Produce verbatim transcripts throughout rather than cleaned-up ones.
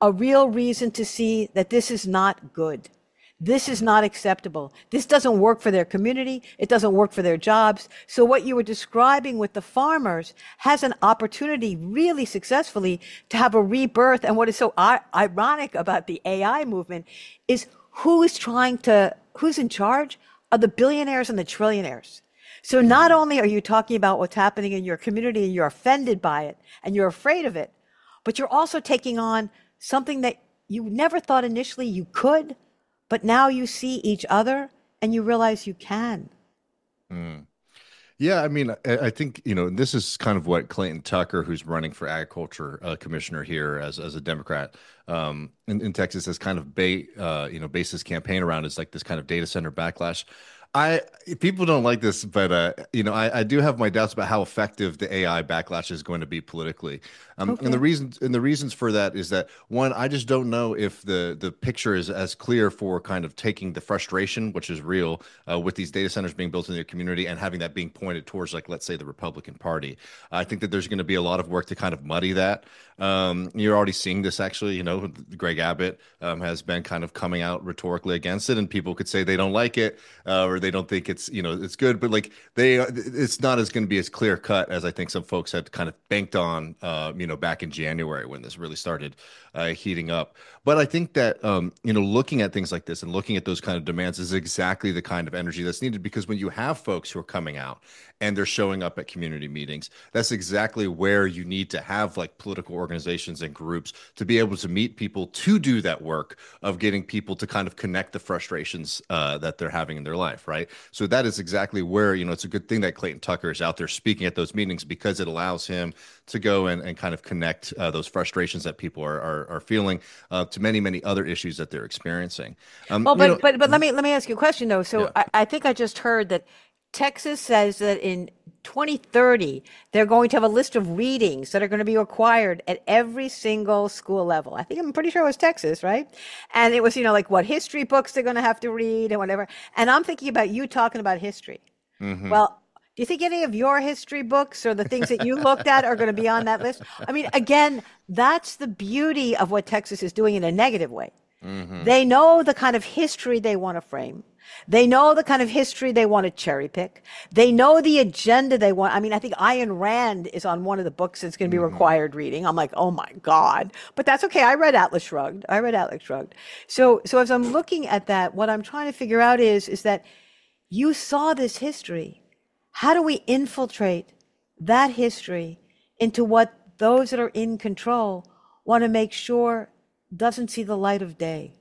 a real reason to see that this is not good. This is not acceptable. This doesn't work for their community. It doesn't work for their jobs. So what you were describing with the farmers has an opportunity really successfully to have a rebirth. And what is so ironic about the A I movement is who is trying to, who's in charge are the billionaires and the trillionaires. So not only are you talking about what's happening in your community and you're offended by it and you're afraid of it, but you're also taking on something that you never thought initially you could, but now you see each other and you realize you can. Mm. Yeah, I mean, I, I think, you know, this is kind of what Clayton Tucker, who's running for agriculture uh, commissioner here as as a Democrat um, in, in Texas, has kind of ba uh, you know, based his campaign around is like this kind of data center backlash. I People don't like this, but uh, you know, I, I do have my doubts about how effective the A I backlash is going to be politically. Um, and the Okay. reasons and the reasons for that is that one, I just don't know if the the picture is as clear for kind of taking the frustration, which is real, uh, with these data centers being built in their community and having that being pointed towards, like, let's say, the Republican Party. I think that there's going to be a lot of work to kind of muddy that. Um, you're already seeing this actually. You know, Greg Abbott um, has been kind of coming out rhetorically against it, and people could say they don't like it uh, or they don't think it's you know it's good, but like they, it's not as going to be as clear cut as I think some folks had kind of banked on, uh, you know, back in January when this really started uh, heating up. But I think that um, you know, looking at things like this and looking at those kind of demands is exactly the kind of energy that's needed because when you have folks who are coming out and they're showing up at community meetings, that's exactly where you need to have like political organizations and groups to be able to meet people to do that work of getting people to kind of connect the frustrations uh, that they're having in their life, right? So that is exactly where, you know, it's a good thing that Clayton Tucker is out there speaking at those meetings because it allows him to go and, and kind of connect uh, those frustrations that people are are, are feeling uh, to many, many other issues that they're experiencing. Um, Well, you know, but but but let me let me ask you a question though. So yeah. I, I think I just heard that Texas says that in twenty thirty they're going to have a list of readings that are going to be required at every single school level. I think I'm pretty sure it was Texas, right? And it was, you know, like what history books they're going to have to read and whatever. And I'm thinking about you talking about history. Hmm. Well, do you think any of your history books or the things that you looked at are going to be on that list? I mean, again, that's the beauty of what Texas is doing in a negative way. Hmm. They know the kind of history they want to frame. They know the kind of history they want to cherry pick. They know the agenda they want. I mean, I think Ayn Rand is on one of the books that's going to be Hmm. required reading. I'm like, oh my God. But that's okay. I read Atlas Shrugged. I read Atlas Shrugged. So, so as I'm looking at that, what I'm trying to figure out is, is that you saw this history. How do we infiltrate that history into what those that are in control want to make sure doesn't see the light of day?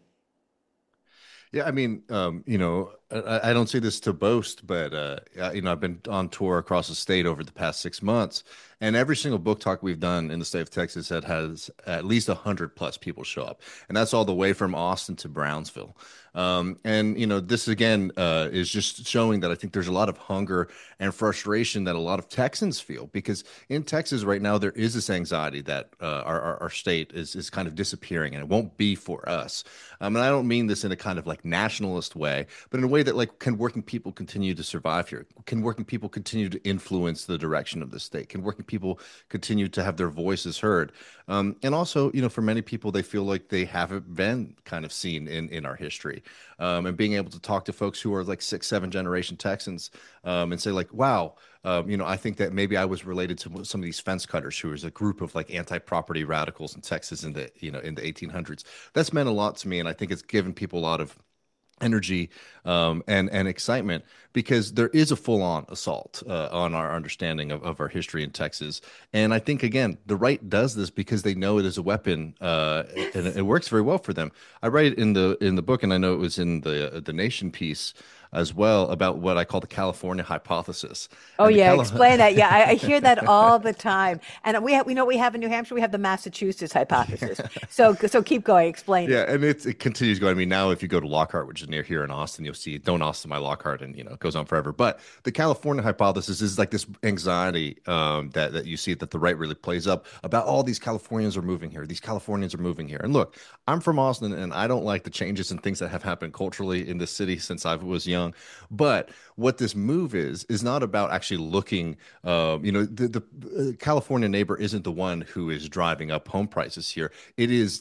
Yeah, I mean, um, you know, I, I don't say this to boast, but uh, uh, you know, I've been on tour across the state over the past six months, and every single book talk we've done in the state of Texas that has at least a hundred plus people show up, and that's all the way from Austin to Brownsville. Um, and you know, this again uh, is just showing that I think there's a lot of hunger and frustration that a lot of Texans feel because in Texas right now there is this anxiety that uh, our, our our state is is kind of disappearing, and it won't be for us. Um, and I don't mean this in a kind of like nationalist way, but in a way that like can working people continue to survive here? Can working people continue to influence the direction of the state? Can working people continue to have their voices heard? Um, and also, you know, for many people, they feel like they haven't been kind of seen in in our history. Um, and being able to talk to folks who are like six, seven generation Texans um, and say like, wow, um, you know, I think that maybe I was related to some of these fence cutters who was a group of like anti-property radicals in Texas in the, you know, in the eighteen hundreds. That's meant a lot to me. And I think it's given people a lot of energy um, and and excitement because there is a full-on assault uh, on our understanding of, of our history in Texas. And I think again, the right does this because they know it is a weapon uh, and it works very well for them. I write in the in the book, and I know it was in the the Nation piece as well about what I call the California hypothesis. Oh And the yeah, Cali explain that. Yeah, I, I hear that all the time. And we have, we know what we have in New Hampshire. We have the Massachusetts hypothesis. So so keep going. Explain Yeah, it. and it's, it continues going. I mean, now if you go to Lockhart, which is near here in Austin, you'll see "Don't Austin My Lockhart," and you know it goes on forever. But the California hypothesis is like this anxiety um, that that you see that the right really plays up about all these Californians are moving here. These Californians are moving here. And look, I'm from Austin, and I don't like the changes and things that have happened culturally in this city since I was young. But what this move is is not about actually looking. Um, you know, the the uh, California neighbor isn't the one who is driving up home prices here. It is